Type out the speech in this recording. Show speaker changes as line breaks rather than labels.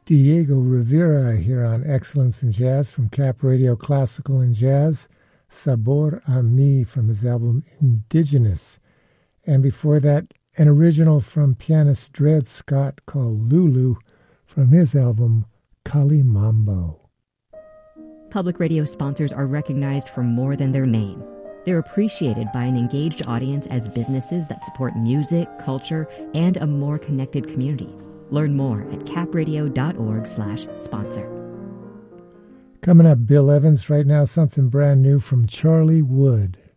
Diego Rivera here on Excellence in Jazz from Cap Radio Classical and Jazz. Sabor a Mi from his album Indigenous. And before that, an original from pianist Dred Scott called Lulu from his album Kali Mambo.
Public radio sponsors are recognized for more than their name. They're appreciated by an engaged audience as businesses that support music, culture, and a more connected community. Learn more at capradio.org/sponsor.
Coming up, Bill Evans right now, something brand new from Charlie Wood.